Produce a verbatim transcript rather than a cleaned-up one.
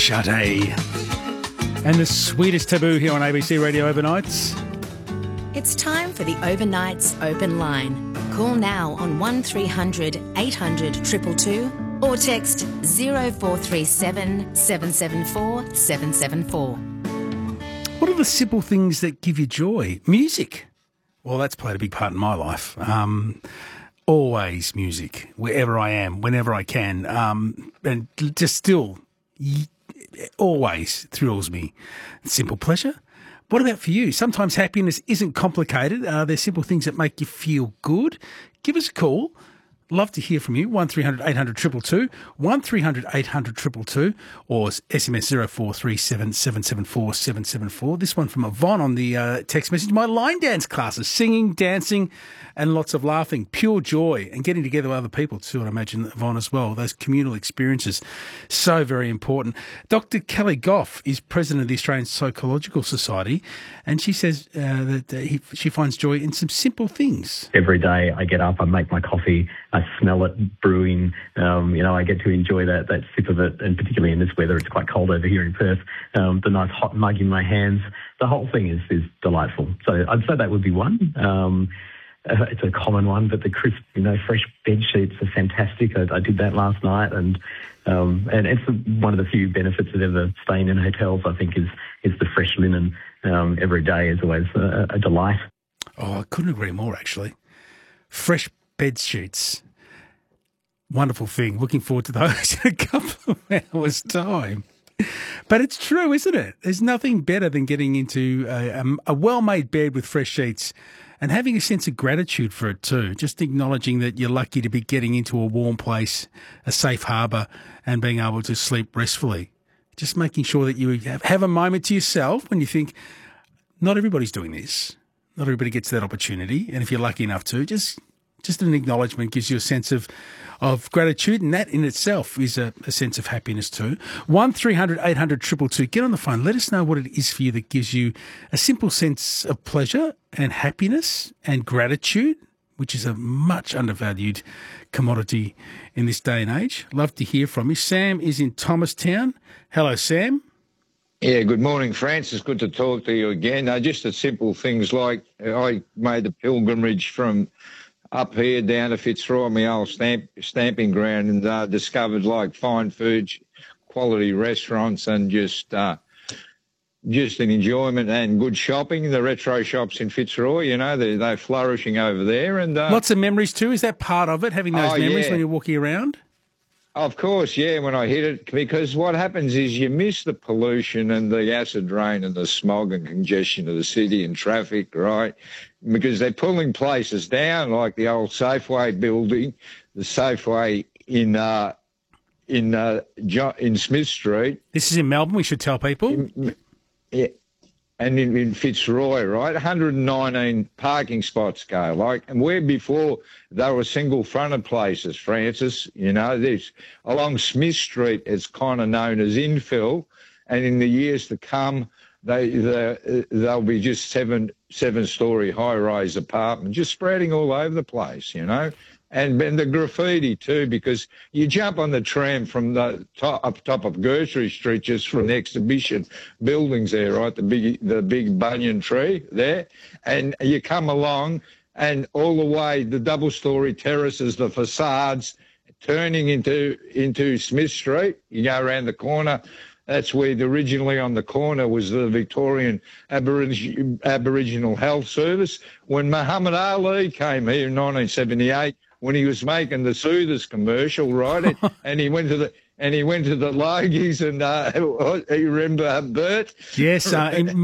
Sade. And the sweetest taboo here on A B C Radio Overnights. It's time for the Overnights Open Line. Call now on one three hundred eight hundred two two two or text zero four three seven seven seven four seven seven four. What are the simple things that give you joy? Music. Well, that's played a big part in my life. Um, always music, wherever I am, whenever I can. Um, and just still, always thrills me. Simple pleasure. What about for you? Sometimes happiness isn't complicated. Uh, there's simple things that make you feel good. Give us a call. Love to hear from you. one three hundred eight hundred two two two, one three hundred eight hundred two two two, or S M S zero four three seven seven seven four seven seven four. This one from Yvonne on the uh, text message. My line dance classes, singing, dancing, and lots of laughing. Pure joy, and getting together with other people too, and I imagine Yvonne as well. Those communal experiences, so very important. Doctor Kelly Goff is president of the Australian Psychological Society, and she says uh, that uh, he, she finds joy in some simple things. Every day I get up, I make my coffee, I smell it brewing. Um, you know, I get to enjoy that that sip of it, and particularly in this weather, it's quite cold over here in Perth. Um, the nice hot mug in my hands, the whole thing is is delightful. So I'd say that would be one. Um, uh, it's a common one, but the crisp, you know, fresh bed sheets are fantastic. I, I did that last night, and um, and it's one of the few benefits of ever staying in hotels. I think is is the fresh linen. Um, every day is always a, a delight. Oh, I couldn't agree more. Actually, fresh bed sheets. Wonderful thing. Looking forward to those in a couple of hours' time. But it's true, isn't it? There's nothing better than getting into a, a, a well-made bed with fresh sheets and having a sense of gratitude for it too. Just acknowledging that you're lucky to be getting into a warm place, a safe harbour, and being able to sleep restfully. Just making sure that you have, have a moment to yourself when you think, not everybody's doing this. Not everybody gets that opportunity. And if you're lucky enough to, just just an acknowledgement gives you a sense of of gratitude, and that in itself is a, a sense of happiness too. one three hundred eight hundred two two two. Get on the phone. Let us know what it is for you that gives you a simple sense of pleasure and happiness and gratitude, which is a much undervalued commodity in this day and age. Love to hear from you. Sam is in Thomastown. Hello, Sam. Yeah, good morning, Francis. Good to talk to you again. Uh, just the simple things like I made the pilgrimage from up here down to Fitzroy, my old stamp, stamping ground, and uh, discovered like fine food, quality restaurants, and just uh, just an enjoyment and good shopping. The retro shops in Fitzroy, you know, they're, they're flourishing over there. And uh, lots of memories too. Is that part of it, having those oh, memories yeah. when you're walking around? Of course, yeah, when I hit it, because what happens is you miss the pollution and the acid rain and the smog and congestion of the city and traffic, right? Because they're pulling places down, like the old Safeway building, the Safeway in uh, in uh, in Smith Street. This is in Melbourne, we should tell people. In, yeah. And in, in Fitzroy, right, one hundred nineteen parking spots go, like, and where before they were single-fronted places, Francis, you know, this along Smith Street, it's kind of known as infill, and in the years to come, they, they they'll be just seven seven-story high-rise apartments, just spreading all over the place, you know. And, and the graffiti too, because you jump on the tram from the top, up top of Gertrude Street, just from the exhibition buildings there, right, the big the big banyan tree there, and you come along, and all the way the double-storey terraces, the facades, turning into into Smith Street. You go around the corner. That's where the, originally on the corner was the Victorian Aborig- Aboriginal Health Service. When Muhammad Ali came here in nineteen seventy-eight, when he was making the Soothers commercial, right, and he went to the and he went to the Logies, and uh, you remember Bert? Yes, uh, in